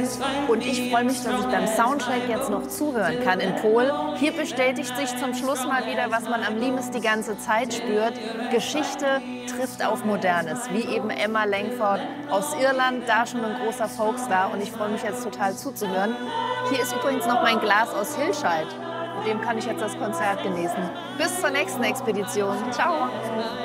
Und ich freue mich, dass ich beim Soundcheck jetzt noch zuhören kann in Pol. Hier bestätigt sich zum Schluss mal wieder, was man am liebsten die ganze Zeit spürt. Geschichte trifft auf Modernes, wie eben Emma Langford aus Irland, da schon ein großer Folkstar. Und ich freue mich jetzt total zuzuhören. Hier ist übrigens noch mein Glas aus Hilscheid. Mit dem kann ich jetzt das Konzert genießen. Bis zur nächsten Expedition. Ciao!